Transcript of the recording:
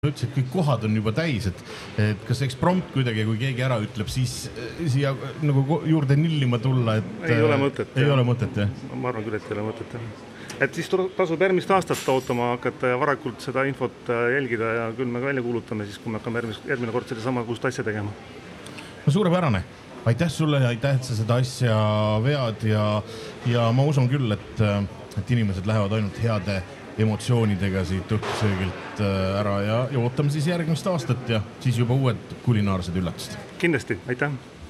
Ütles, et kõik kohad on juba täis, et kas eksprompt kuidagi, kui keegi ära ütleb, siis siia nagu juurde nillima tulla, et ei ole mõtet. Ei ole mõtet, jah? Ma arvan küll, et ei ole mõtet. Et siis tasub järgmist aastat ootama hakata ja varakult seda infot jälgida ja küll me välja kuulutame siis, kui me hakkame järgmine kord selle sama kust asja tegema. No suurepärane. Aitäh sulle ja aitäh, et sa seda asja vead ja ma usun küll, et inimesed lähevad ainult heade emotsioonidega siit õhtusöögilt ära ja ootame siis järgmist aastat ja siis juba uued kulinaarsed üllatused. Kindlasti, aitäh!